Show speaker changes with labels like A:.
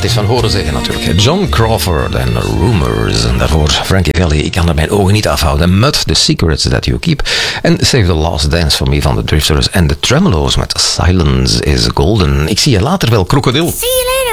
A: het is van horen zeggen natuurlijk. John Crawford en Rumors. En daarvoor Frankie Valli, ik kan er mijn ogen niet afhouden. Mud, The Secrets That You Keep. En Save the Last Dance for Me van de Drifters. En de Tremolos met Silence is Golden. Ik zie je later wel, krokodil.
B: See you later.